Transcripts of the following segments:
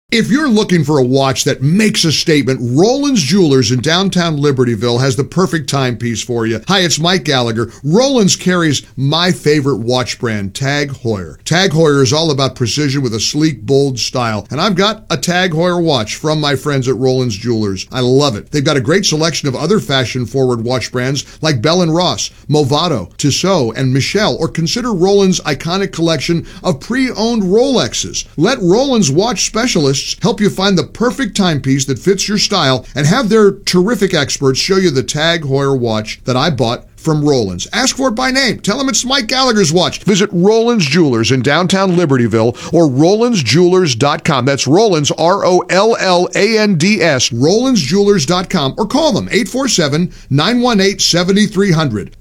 If you're looking for a watch that makes a statement, Roland's Jewelers in downtown Libertyville has the perfect timepiece for you. Hi, it's Mike Gallagher. Roland's carries my favorite watch brand, Tag Heuer. Tag Heuer is all about precision with a sleek, bold style. And I've got a Tag Heuer watch from my friends at Roland's Jewelers. I love it. They've got a great selection of other fashion-forward watch brands like Bell & Ross, Movado, Tissot, and Michelle, or consider Roland's iconic collection of pre-owned Rolexes. Let Roland's watch specialists help you find the perfect timepiece that fits your style and have their terrific experts show you the Tag Heuer watch that I bought from Roland's. Ask for it by name. Tell them it's Mike Gallagher's watch. Visit Roland's Jewelers in downtown Libertyville or RolandsJewelers.com. That's Roland's, ROLLANDS, RolandsJewelers.com, or call them 847-918-7300.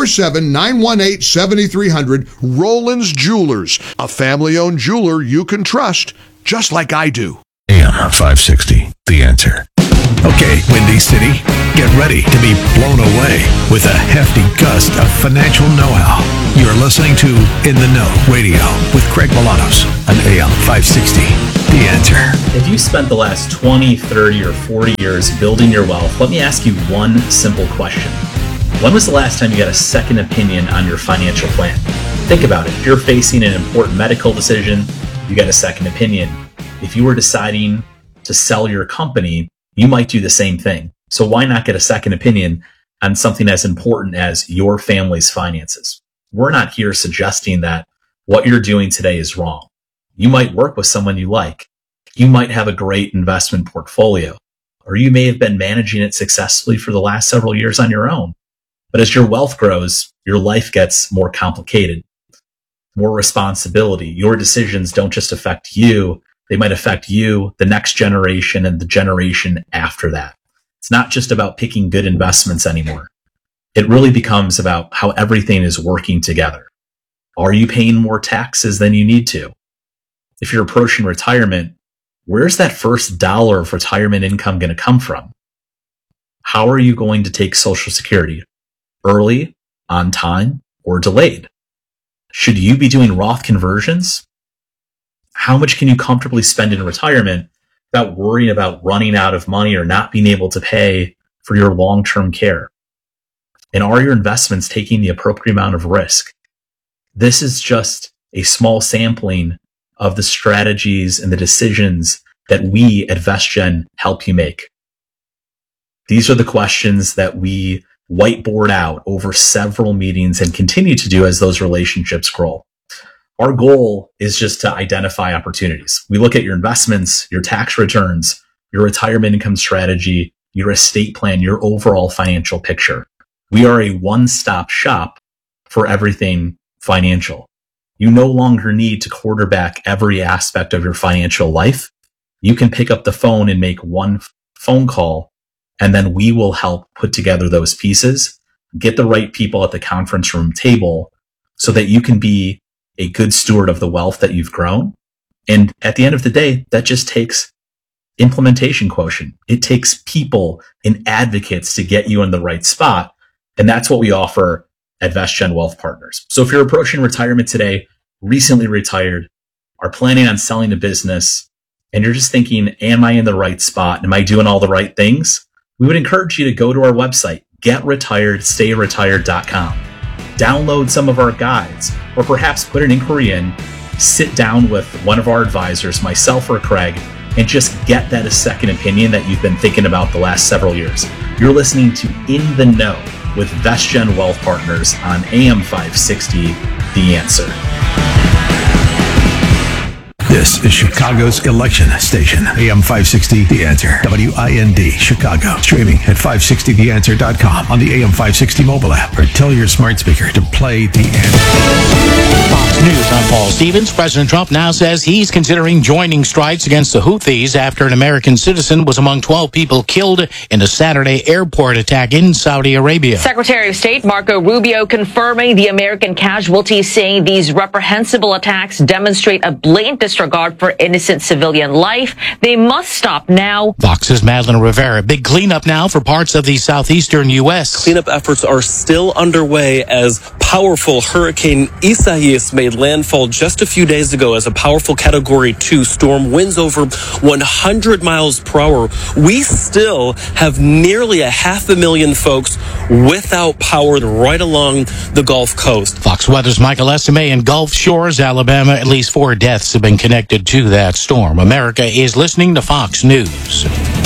847-918-7300. Roland's Jewelers, a family-owned jeweler you can trust, just like I do. AM 560, The Answer. Okay, Windy City, get ready to be blown away with a hefty gust of financial know-how. You're listening to In the Know Radio with Craig Milanos on AM 560, The Answer. If you spent the last 20, 30, or 40 years building your wealth, let me ask you one simple question. When was the last time you got a second opinion on your financial plan? Think about it. If you're facing an important medical decision, you get a second opinion. If you were deciding to sell your company, you might do the same thing. So why not get a second opinion on something as important as your family's finances? We're not here suggesting that what you're doing today is wrong. You might work with someone you like. You might have a great investment portfolio, or you may have been managing it successfully for the last several years on your own. But as your wealth grows, your life gets more complicated, more responsibility. Your decisions don't just affect you. They might affect you, the next generation, and the generation after that. It's not just about picking good investments anymore. It really becomes about how everything is working together. Are you paying more taxes than you need to? If you're approaching retirement, where's that first dollar of retirement income going to come from? How are you going to take Social Security? Early, on time, or delayed? Should you be doing Roth conversions? How much can you comfortably spend in retirement without worrying about running out of money or not being able to pay for your long-term care? And are your investments taking the appropriate amount of risk? This is just a small sampling of the strategies and the decisions that we at VestGen help you make. These are the questions that we whiteboard out over several meetings and continue to do as those relationships grow. Our goal is just to identify opportunities. We look at your investments, your tax returns, your retirement income strategy, your estate plan, your overall financial picture. We are a one-stop shop for everything financial. You no longer need to quarterback every aspect of your financial life. You can pick up the phone and make one phone call, and then we will help put together those pieces, get the right people at the conference room table so that you can be a good steward of the wealth that you've grown. And at the end of the day, that just takes implementation quotient. It takes people and advocates to get you in the right spot. And that's what we offer at VestGen Wealth Partners. So if you're approaching retirement today, recently retired, are planning on selling a business, and you're just thinking, am I in the right spot? Am I doing all the right things? We would encourage you to go to our website, GetRetiredStayRetired.com. Download some of our guides, or perhaps put an inquiry in, sit down with one of our advisors, myself or Craig, and just get that a second opinion that you've been thinking about the last several years. You're listening to In the Know with VestGen Wealth Partners on AM 560, The Answer. This is Chicago's election station, AM 560, The Answer, WIND, Chicago. Streaming at 560theanswer.com on the AM 560 mobile app, or tell your smart speaker to play The Answer. Fox News, I'm Paul Stevens. President Trump now says he's considering joining strikes against the Houthis after an American citizen was among 12 people killed in a Saturday airport attack in Saudi Arabia. Secretary of State Marco Rubio confirming the American casualties, saying these reprehensible attacks demonstrate a blatant disregard regard for innocent civilian life. They must stop now. Fox's Madeline Rivera. Big cleanup now for parts of the southeastern U.S. Cleanup efforts are still underway as powerful Hurricane Isaias made landfall just a few days ago as a powerful Category 2 storm, winds over 100 miles per hour. We still have nearly 500,000 folks without power right along the Gulf Coast. Fox Weather's Michael Estimé in Gulf Shores, Alabama. At least 4 deaths have been connected to that storm. America is listening to Fox News.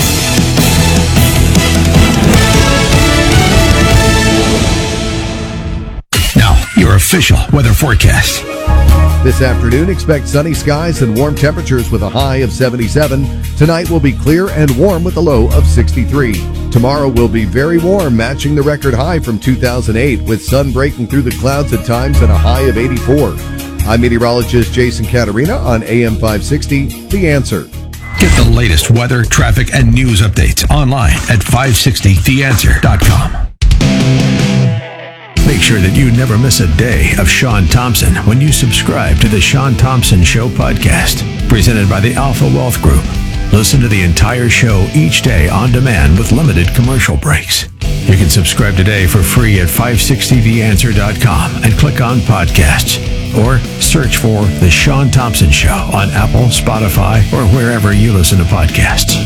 Now, your official weather forecast. This afternoon, expect sunny skies and warm temperatures with a high of 77. Tonight will be clear and warm with a low of 63. Tomorrow will be very warm, matching the record high from 2008, with sun breaking through the clouds at times and a high of 84. I'm meteorologist Jason Caterina on AM 560, The Answer. Get the latest weather, traffic, and news updates online at 560theanswer.com. Make sure that you never miss a day of Sean Thompson when you subscribe to the Sean Thompson Show podcast, presented by the Alpha Wealth Group. Listen to the entire show each day on demand with limited commercial breaks. You can subscribe today for free at 560theanswer.com and click on podcasts, or search for The Sean Thompson Show on Apple, Spotify, or wherever you listen to podcasts.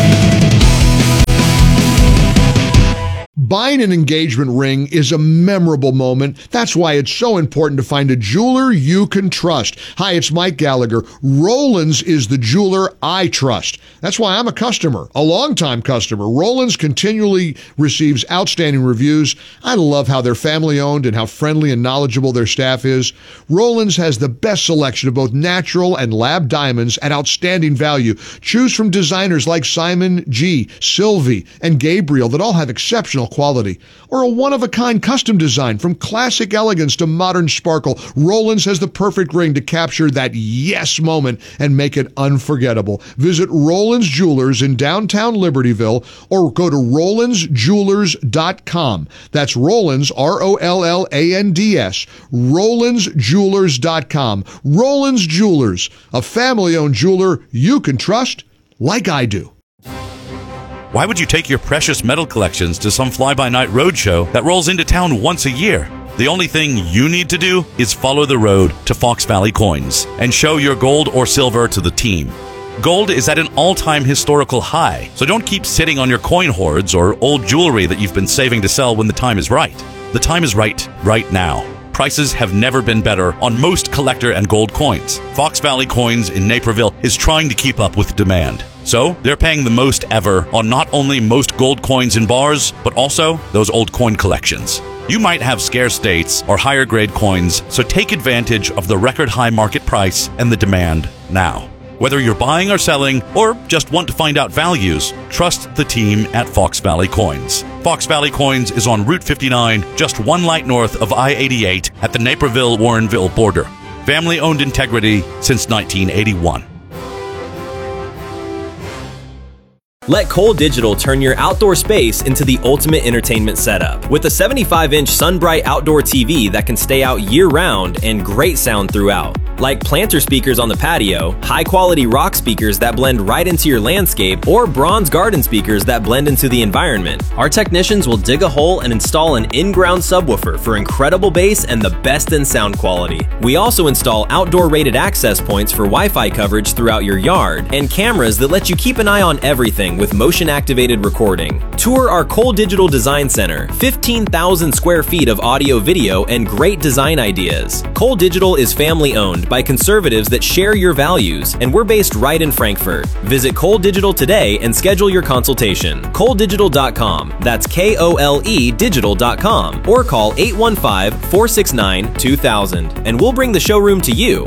Buying an engagement ring is a memorable moment. That's why it's so important to find a jeweler you can trust. Hi, it's Mike Gallagher. Rollins is the jeweler I trust. That's why I'm a customer, a longtime customer. Rollins continually receives outstanding reviews. I love how they're family-owned and how friendly and knowledgeable their staff is. Rollins has the best selection of both natural and lab diamonds at outstanding value. Choose from designers like Simon G., Sylvie, and Gabriel that all have exceptional quality, or a one-of-a-kind custom design from classic elegance to modern sparkle. Rollins has the perfect ring to capture that yes moment and make it unforgettable. Visit Rollins Jewelers in downtown Libertyville or go to RollinsJewelers.com. That's Rollins, ROLLANDS, RollinsJewelers.com. Rollins Jewelers, a family-owned jeweler you can trust like I do. Why would you take your precious metal collections to some fly-by-night roadshow that rolls into town once a year? The only thing you need to do is follow the road to Fox Valley Coins and show your gold or silver to the team. Gold is at an all-time historical high, so don't keep sitting on your coin hoards or old jewelry that you've been saving to sell when the time is right. The time is right now. Prices have never been better on most collector and gold coins. Fox Valley Coins in Naperville is trying to keep up with demand. So they're paying the most ever on not only most gold coins in bars, but also those old coin collections. You might have scarce dates or higher grade coins, so take advantage of the record high market price and the demand now. Whether you're buying or selling, or just want to find out values, trust the team at Fox Valley Coins. Fox Valley Coins is on Route 59, just one light north of I-88 at the Naperville-Warrenville border. Family-owned integrity since 1981. Let Cole Digital turn your outdoor space into the ultimate entertainment setup. With a 75-inch SunBright outdoor TV that can stay out year-round and great sound throughout. Like planter speakers on the patio, high-quality rock speakers that blend right into your landscape, or bronze garden speakers that blend into the environment. Our technicians will dig a hole and install an in-ground subwoofer for incredible bass and the best in sound quality. We also install outdoor rated access points for Wi-Fi coverage throughout your yard, and cameras that let you keep an eye on everything with motion-activated recording. Tour our Cole Digital Design Center, 15,000 square feet of audio, video, and great design ideas. Cole Digital is family-owned by conservatives that share your values, and we're based right in Frankfort. Visit Cole Digital today and schedule your consultation. ColeDigital.com. That's KOLE Digital.com. Or call 815-469-2000, and we'll bring the showroom to you.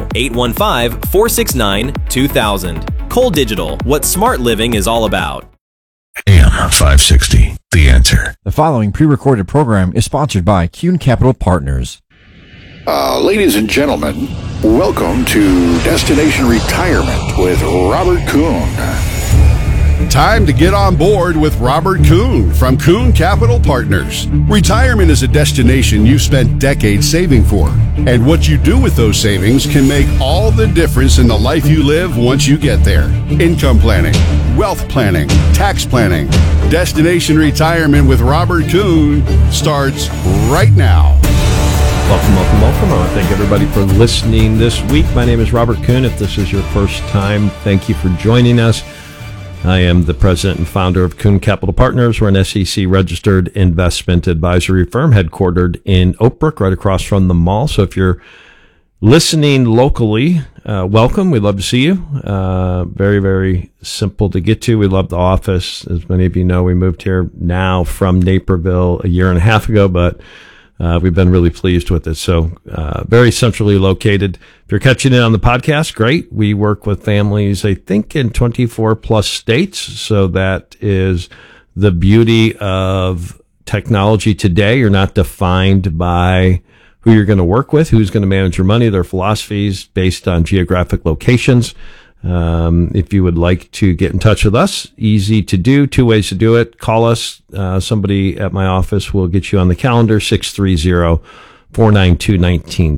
815-469-2000. Cole Digital, what smart living is all about. AM 560, The Answer. The following pre-recorded program is sponsored by Kuhn Capital Partners. Ladies and gentlemen, welcome to Destination Retirement with Robert Kuhn. Time to get on board with Robert Kuhn from Kuhn Capital Partners. Retirement is a destination you've spent decades saving for. And what you do with those savings can make all the difference in the life you live once you get there. Income planning, wealth planning, tax planning. Destination Retirement with Robert Kuhn starts right now. Welcome. I want to thank everybody for listening this week. My name is Robert Kuhn. If this is your first time, thank you for joining us. I am the president and founder of Kuhn Capital Partners. We're an SEC-registered investment advisory firm headquartered in Oak Brook, right across from the mall. So if you're listening locally, welcome. We'd love to see you. Very, very simple to get to. We love the office. As many of you know, we moved here now from Naperville a year and a half ago, but we've been really pleased with it. So very centrally located. If you're catching it on the podcast, great. We work with families, I think, in 24 plus states. So that is the beauty of technology today. You're not defined by who you're going to work with, who's going to manage your money, their philosophies based on geographic locations. If you would like to get in touch with us, easy to do. 2 ways to do it. Call us. Somebody at my office will get you on the calendar, 630-492-1912,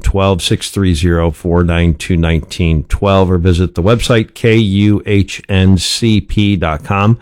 630-492-1912, or visit the website, kuhncp.com,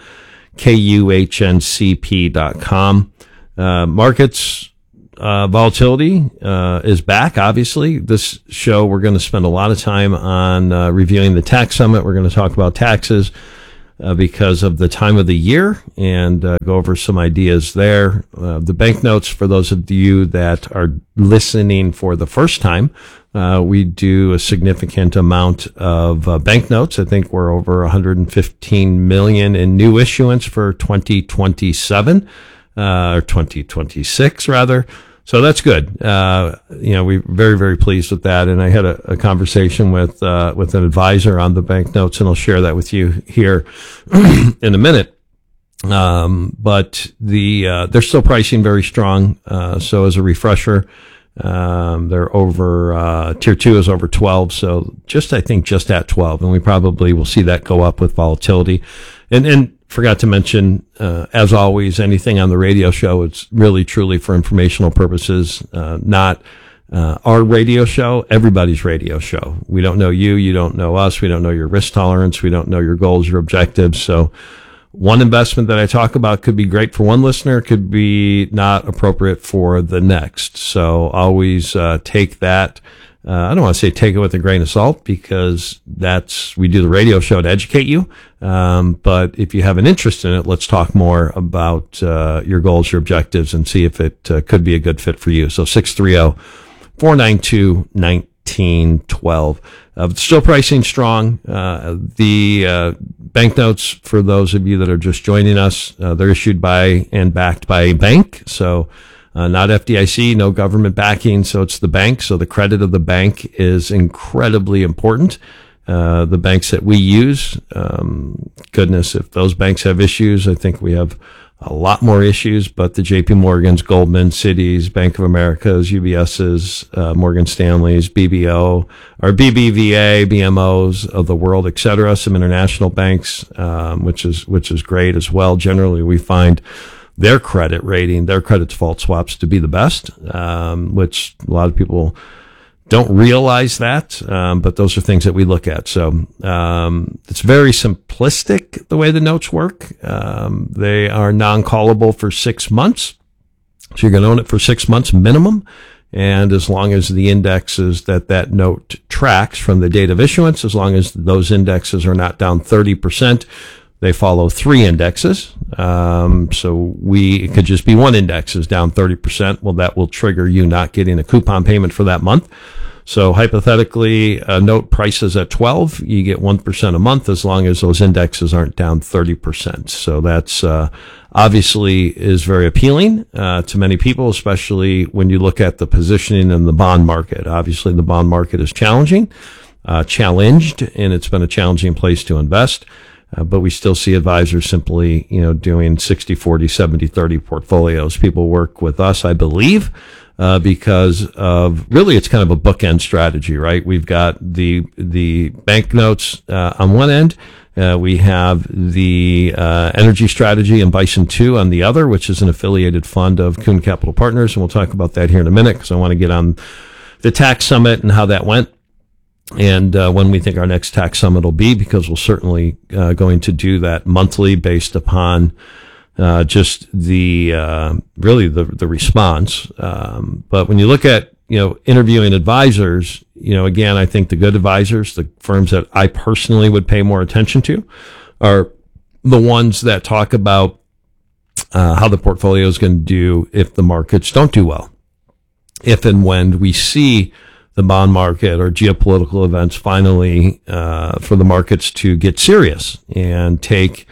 kuhncp.com. Markets, volatility is back, obviously. This show, we're going to spend a lot of time on reviewing the tax summit. We're going to talk about taxes because of the time of the year and go over some ideas there. The banknotes, for those of you that are listening for the first time, we do a significant amount of banknotes. I think we're over 115 million in new issuance for 2027. Or 2026 rather. So that's good. We're very, very pleased with that. And I had a conversation with an advisor on the banknotes, and I'll share that with you here in a minute. But they're still pricing very strong. So as a refresher, they're over, tier 2 is over 12. So I think just at 12. And we probably will see that go up with volatility. And forgot to mention, as always, anything on the radio show, it's really truly for informational purposes, not our radio show, everybody's radio show. We don't know you, you don't know us, we don't know your risk tolerance, we don't know your goals, your objectives. So one investment that I talk about could be great for one listener, could be not appropriate for the next. So always take that. I don't want to say take it with a grain of salt, because we do the radio show to educate you. But if you have an interest in it, let's talk more about your goals, your objectives, and see if it could be a good fit for you. So 630-492-1912. Still pricing strong. The banknotes, for those of you that are just joining us, they're issued by and backed by a bank. So not FDIC, no government backing, so it's the bank. So the credit of the bank is incredibly important. The banks that we use, goodness, if those banks have issues, I think we have a lot more issues, but the JP Morgans, Goldman, Citis, Bank of America's, UBS's, Morgan Stanley's, BBVA, BMO's of the world, et cetera, some international banks, which is great as well. Generally, we find their credit rating, their credit default swaps to be the best, which a lot of people don't realize that, but those are things that we look at. So it's very simplistic the way the notes work. They are non-callable for 6 months. So you're going to own it for 6 months minimum. And as long as the indexes that note tracks from the date of issuance, as long as those indexes are not down 30%, they follow 3 indexes. So it could just be one index is down 30%. Well, that will trigger you not getting a coupon payment for that month. So hypothetically, a note prices at 12, you get 1% a month as long as those indexes aren't down 30%. So that's, obviously is very appealing, to many people, especially when you look at the positioning in the bond market. Obviously the bond market is challenged, and it's been a challenging place to invest. But we still see advisors simply, doing 60, 40, 70, 30 portfolios. People work with us, I believe, because of really it's kind of a bookend strategy, right? We've got the banknotes on one end, We have the energy strategy and Bison 2 on the other, which is an affiliated fund of Kuhn Capital Partners. And we'll talk about that here in a minute because I want to get on the tax summit and how that went. And when we think our next tax summit will be, because we'll certainly going to do that monthly based upon just the really the response. But when you look at interviewing advisors, again, I think the good advisors, the firms that I personally would pay more attention to, are the ones that talk about how the portfolio is going to do if the markets don't do well, if and when we see the bond market or geopolitical events finally for the markets to get serious and take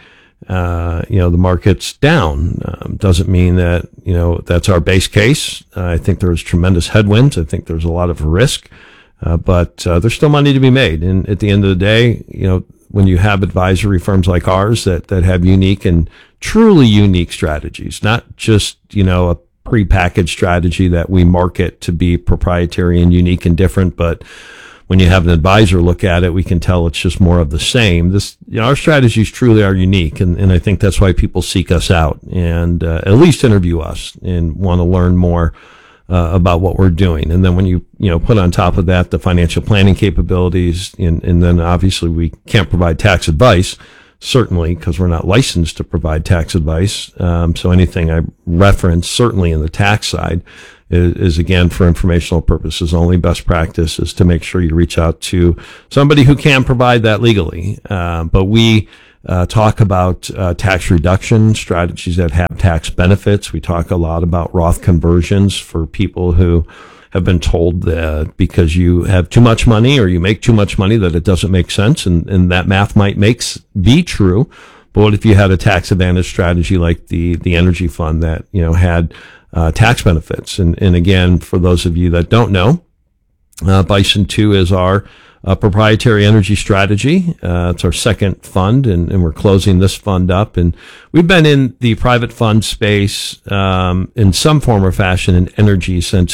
the markets down. Doesn't mean that that's our base case. I think there's tremendous headwinds. I think there's a lot of risk, but there's still money to be made. And at the end of the day, when you have advisory firms like ours that have unique and truly unique strategies, not just a prepackaged strategy that we market to be proprietary and unique and different, but when you have an advisor look at it, we can tell it's just more of the same. Our strategies truly are unique, and I think that's why people seek us out and at least interview us and want to learn more about what we're doing. And then when you put on top of that the financial planning capabilities, and then obviously we can't provide tax advice, certainly, because we're not licensed to provide tax advice. So anything I reference, certainly in the tax side, is again for informational purposes only. Best practice is to make sure you reach out to somebody who can provide that legally. But we talk about tax reduction strategies that have tax benefits. We talk a lot about Roth conversions for people who have been told that because you have too much money or you make too much money that it doesn't make sense, and that math might be true. But what if you had a tax advantage strategy like the energy fund that had tax benefits? And again, for those of you that don't know, Bison 2 is our proprietary energy strategy. It's our second fund, and we're closing this fund up. And we've been in the private fund space in some form or fashion in energy since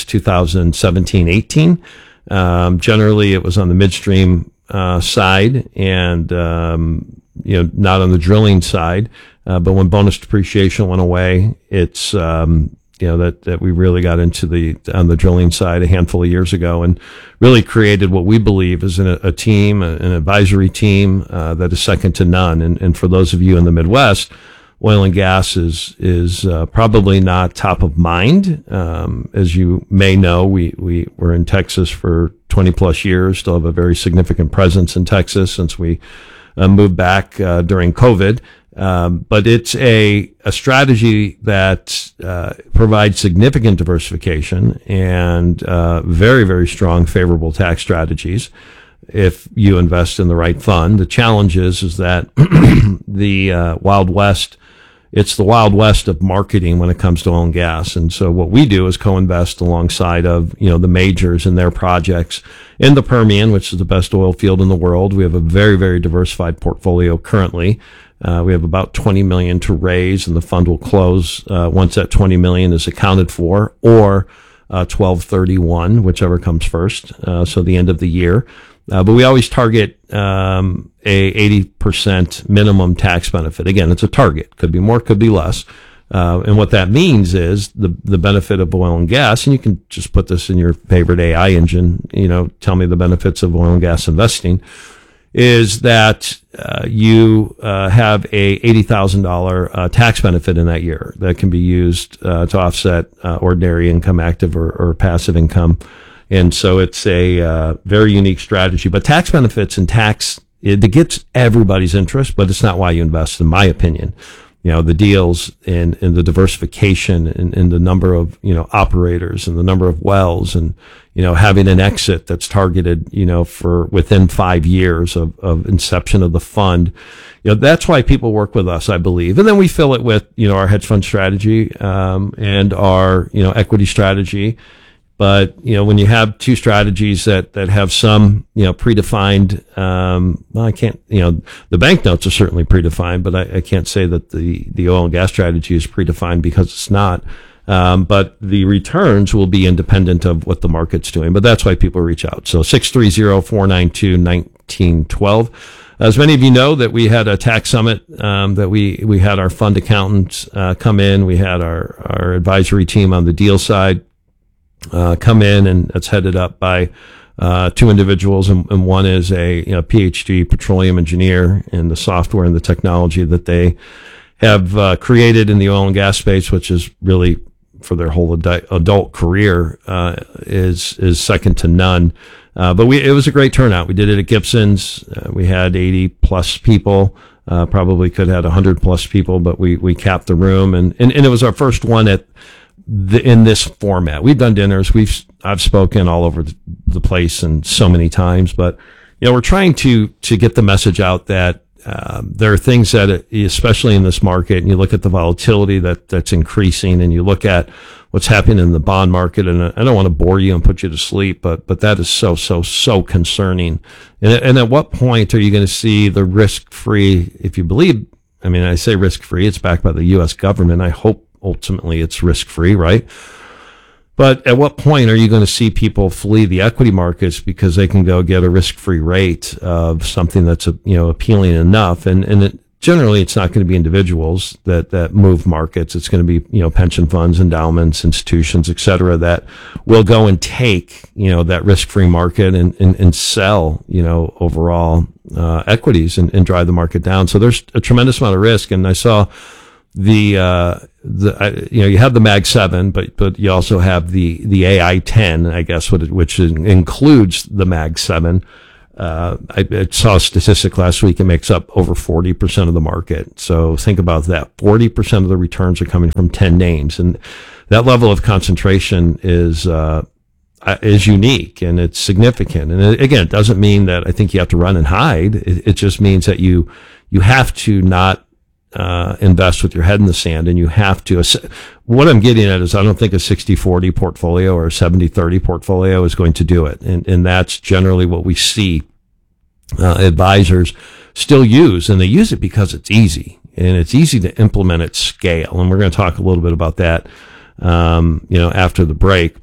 2017-18. Generally, it was on the midstream side and not on the drilling side. But when bonus depreciation went away, it's that we really got into on the drilling side a handful of years ago and really created what we believe is a team, an advisory team that is second to none. And for those of you in the Midwest, oil and gas is probably not top of mind. As you may know, we were in Texas for 20 plus years, still have a very significant presence in Texas since we moved back during COVID. But it's a strategy that provides significant diversification and very, very strong favorable tax strategies if you invest in the right fund. The challenge is that the Wild West, it's the Wild West of marketing when it comes to oil and gas. And so what we do is co-invest alongside of the majors and their projects in the Permian, which is the best oil field in the world. We have a very, very diversified portfolio currently. We have about $20 million to raise, and the fund will close once that $20 million is accounted for, or 12/31, whichever comes first, so the end of the year. But we always target a 80% minimum tax benefit. Again, it's a target. Could be more, could be less. And what that means is the benefit of oil and gas, and you can just put this in your favorite AI engine, tell me the benefits of oil and gas investing, is that you have a $80,000 tax benefit in that year that can be used to offset ordinary income, active or passive income. And so it's a very unique strategy. But tax benefits and it gets everybody's interest, but it's not why you invest, in my opinion. The deals and the diversification and the number of, operators and the number of wells and, having an exit that's targeted, for within 5 years of inception of the fund. That's why people work with us, I believe. And then we fill it with, our hedge fund strategy, and our, equity strategy. But, when you have two strategies that have some, predefined, I can't, the bank notes are certainly predefined, but I can't say that the oil and gas strategy is predefined because it's not. But the returns will be independent of what the market's doing. But that's why people reach out. So 630-492-1912. As many of you know, that we had a tax summit, that we had our fund accountants come in. We had our advisory team on the deal side come in, and that's headed up by two individuals, and one is a PhD petroleum engineer in the software and the technology that they have created in the oil and gas space, which is really for their whole adult career is second to none. But it was a great turnout. We did it at Gibson's. We had 80 plus people. Probably could have had 100 plus people, but we capped the room, and it was our first one in this format. We've done dinners. I've spoken all over the place and so many times, but we're trying to get the message out that there are things that, especially in this market, and you look at the volatility that's increasing, and you look at what's happening in the bond market, and I don't want to bore you and put you to sleep, but that is so concerning. And at what point are you going to see the risk-free, if you believe, I say risk-free, it's backed by the U.S. government. I hope ultimately it's risk-free, right? But at what point are you going to see people flee the equity markets because they can go get a risk-free rate of something that's appealing enough? And generally, it's not going to be individuals that move markets. It's going to be pension funds, endowments, institutions, et cetera, that will go and take that risk-free market and sell overall equities and drive the market down. So there's a tremendous amount of risk. And I saw you have the Mag 7, but you also have the AI 10, I guess, which includes the Mag 7. I saw a statistic last week. It makes up over 40% of the market. So think about that. 40% of the returns are coming from 10 names, and that level of concentration is unique and it's significant. And again, it doesn't mean that I think you have to run and hide. It just means that you have to not invest with your head in the sand, and you have to. What I'm getting at is I don't think a 60-40 portfolio or a 70-30 portfolio is going to do it, and that's generally what we see advisors still use, and they use it because it's easy, and it's easy to implement at scale. And we're going to talk a little bit about that, after the break.